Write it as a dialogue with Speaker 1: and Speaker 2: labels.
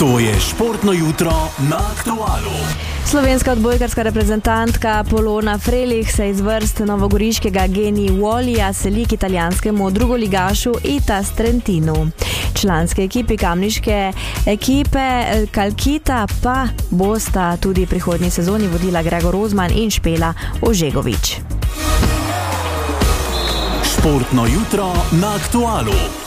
Speaker 1: To je športno jutro na Aktualu.
Speaker 2: Slovenska odbojkarska reprezentantka Polona Frelih se iz vrst novogoriškega Geni Wolija seli k italijanskemu drugoligašu Itas Trentinu. Članske ekipi kamniške ekipe Calcita pa bosta tudi prihodnji sezoni vodila Gregor Rozman in Špela Ožegovič.
Speaker 1: Športno jutro na Aktualu.